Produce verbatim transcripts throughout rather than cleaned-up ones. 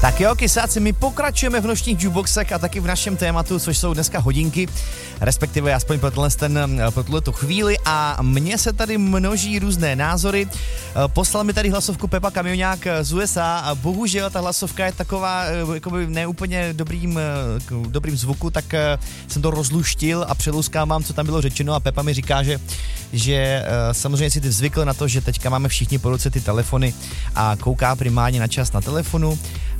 Tak jo, kysáci, my pokračujeme v nočních jukeboxech a taky v našem tématu, což jsou dneska hodinky, respektive aspoň pro, ten, pro tuhletu chvíli a mně se tady množí různé názory. Poslal mi tady hlasovku Pepa Kamionák z U S A a bohužel ta hlasovka je taková jakoby neúplně dobrým, dobrým zvuku, tak jsem to rozluštil a přeluskám vám, co tam bylo řečeno a Pepa mi říká, že, že samozřejmě si ty zvykl na to, že teďka máme všichni po ruce ty telefony a kouká primárně na čas na telefonu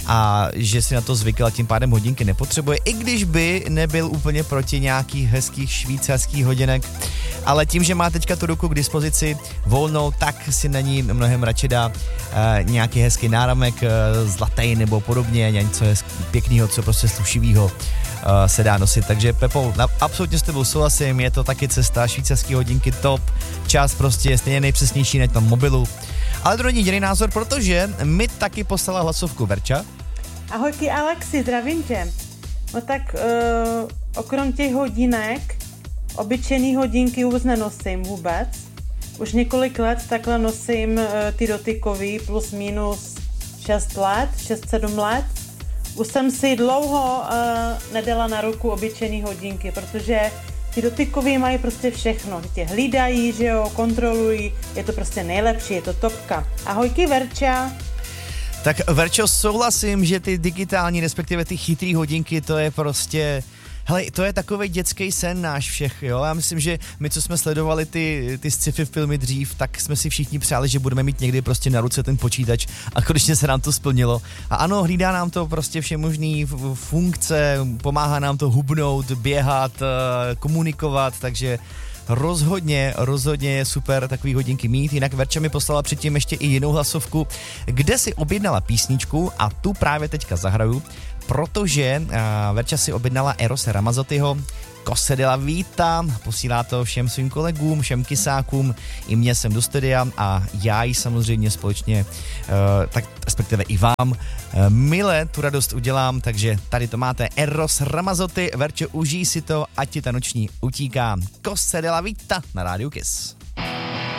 a že si na to zvykl a tím pádem hodinky nepotřebuje, i když by nebyl úplně proti nějakých hezkých švýcarských hodinek, ale tím, že má teďka tu ruku k dispozici volnou, tak si na ní mnohem radši dá e, nějaký hezký náramek, e, zlatý nebo podobně, něco pěkného, co prostě slušivýho e, se dá nosit. Takže Pepo, na, absolutně s tebou souhlasím, je to taky cesta, švýcarské hodinky top, čas prostě je stejně nejpřesnější na tom mobilu. Ale to není jediný názor, protože mi taky poslala hlasovku Verča. Ahojky Alexi, zdravím tě. No tak uh, okrom těch hodinek, obyčejný hodinky vůbec nenosím vůbec. Už několik let takhle nosím uh, ty dotykový plus minus šest let, šest sedm let. Už jsem si dlouho uh, nedala na ruku obyčejný hodinky, protože ty dotykový mají prostě všechno, tě hlídají, že jo, kontrolují, je to prostě nejlepší, je to topka. Ahojky Verča. Tak Verčo, souhlasím, že ty digitální, respektive ty chytrý hodinky, to je prostě, hele, to je takovej dětský sen náš všech, jo, já myslím, že my, co jsme sledovali ty, ty sci-fi filmy dřív, tak jsme si všichni přáli, že budeme mít někdy prostě na ruce ten počítač a konečně se nám to splnilo. A ano, hlídá nám to prostě všemožný funkce, pomáhá nám to hubnout, běhat, komunikovat, takže Rozhodně, rozhodně je super takový hodinky mít, jinak Verča mi poslala předtím ještě i jinou hlasovku, kde si objednala písničku a tu právě teďka zahraju, protože uh, Verča si objednala Erose Ramazottiho Cose della Vita, posílá to všem svým kolegům, všem kysákům, i mě sem do studia a já ji samozřejmě společně, uh, tak respektive i vám, uh, mile tu radost udělám, takže tady to máte Eros Ramazzotti, Verčo, užij si to, ať ti ta noční utíká. Cose della Vita na rádiu Kiss.